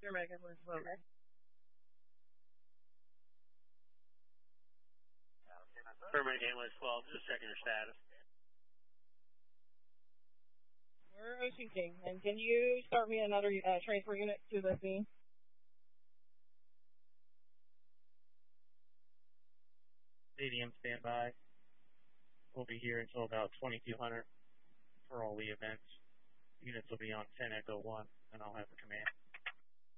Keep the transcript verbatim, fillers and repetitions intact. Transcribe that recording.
Paramedic ambulance twelve. Paramedic ambulance twelve, just checking your status. We're O C King, and can you start me another uh, transfer unit to the scene? Stadium standby. We'll be here until about twenty-two hundred for all the events. Units will be on ten Echo one, and I'll have the command.